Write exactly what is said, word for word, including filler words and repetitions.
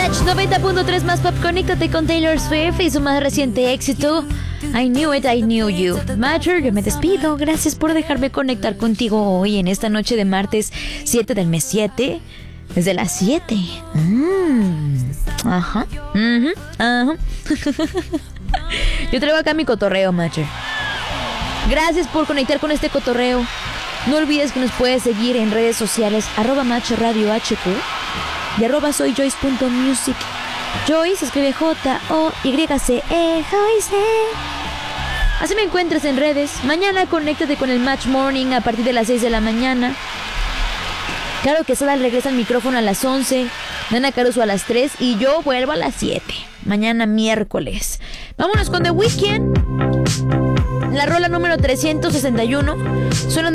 Match noventa punto tres más pop. Conéctate con Taylor Swift y su más reciente éxito, I Knew It, I Knew You. Matcher, yo me despido. Gracias por dejarme conectar contigo hoy en esta noche de martes siete del mes siete. Desde las siete. Mm. Ajá. Uh-huh. Ajá. Yo traigo acá mi cotorreo, Matcher. Gracias por conectar con este cotorreo. No olvides que nos puedes seguir en redes sociales, arroba Matcher Radio H Q y arroba soyjoyce.music. Joyce se escribe J O Y C E, Joyce. Así me encuentras en redes. Mañana conéctate con el Match Morning a partir de las seis de la mañana. Claro que Sada regresa al micrófono a las once, Nana Caruso a las tres y yo vuelvo a las siete. Mañana miércoles. Vámonos con The Weeknd. La rola número trescientos sesenta y uno. Suena